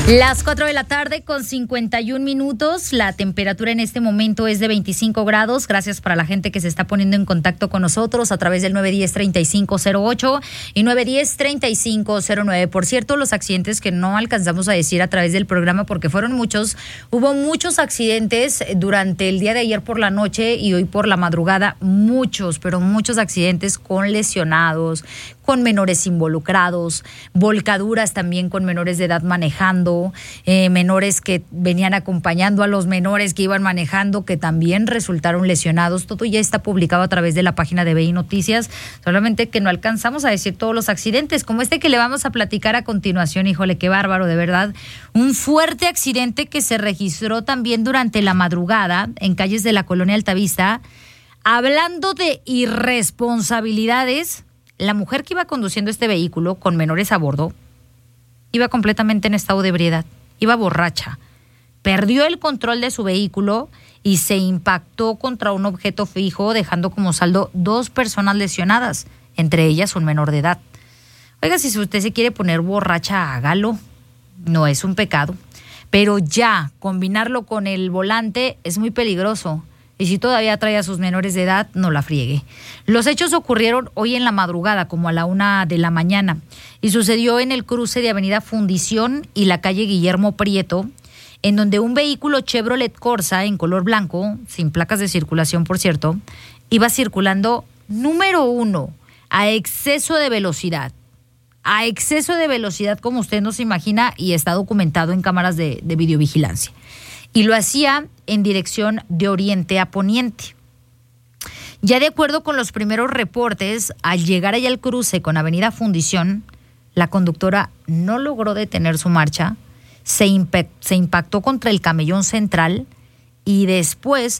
Las 4 de la tarde con 51 minutos. La temperatura en este momento es de 25 grados. Gracias para la gente que se está poniendo en contacto con nosotros a través del 910-3508 y 910-3509. Por cierto, los accidentes que no alcanzamos a decir a través del programa porque fueron muchos. Hubo muchos accidentes durante el día de ayer por la noche y hoy por la madrugada. Muchos, pero muchos accidentes con lesionados, con menores involucrados, volcaduras también con menores de edad manejando. Menores que venían acompañando a los menores que iban manejando, que también resultaron lesionados. Todo ya está publicado a través de la página de BI Noticias, solamente que no alcanzamos a decir todos los accidentes, como este que le vamos a platicar a continuación. Híjole, qué bárbaro, de verdad. Un fuerte accidente que se registró también durante la madrugada en calles de la colonia Altavista. Hablando de irresponsabilidades, la mujer que iba conduciendo este vehículo con menores a bordo iba completamente en estado de ebriedad, iba borracha, perdió el control de su vehículo y se impactó contra un objeto fijo, dejando como saldo 2 personas lesionadas, entre ellas un menor de edad. Oiga, si usted se quiere poner borracha, hágalo, no es un pecado, pero ya combinarlo con el volante es muy peligroso. Y si todavía trae a sus menores de edad, no la friegue. Los hechos ocurrieron hoy en la madrugada, como a la 1 de la mañana, y sucedió en el cruce de Avenida Fundición y la calle Guillermo Prieto, en donde un vehículo Chevrolet Corsa en color blanco, sin placas de circulación por cierto, iba circulando, número 1, a exceso de velocidad. A exceso de velocidad, como usted no se imagina, y está documentado en cámaras de videovigilancia. Y lo hacía en dirección de oriente a poniente. Ya de acuerdo con los primeros reportes, al llegar allá al cruce con Avenida Fundición, la conductora no logró detener su marcha, se impactó contra el camellón central y después